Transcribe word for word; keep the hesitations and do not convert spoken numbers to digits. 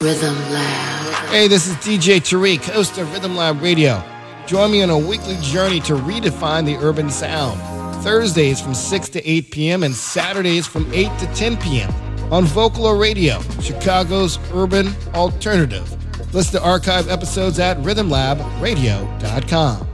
Rhythm Lab. Hey, this is D J Tariq, host of Rhythm Lab Radio. Join me on a weekly journey to redefine the urban sound. Thursdays from six to eight p.m. and Saturdays from eight to ten p.m. on Vocalo Radio, Chicago's urban alternative. Listen to archive episodes at rhythm lab radio dot com.